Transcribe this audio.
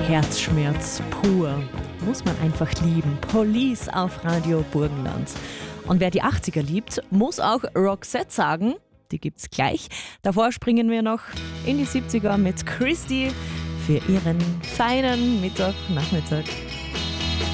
Herzschmerz pur. Muss man einfach lieben. Police auf Radio Burgenland. Und wer die 80er liebt, muss auch Roxette sagen. Die gibt's gleich. Davor springen wir noch in die 70er mit Christy für ihren feinen Nachmittag.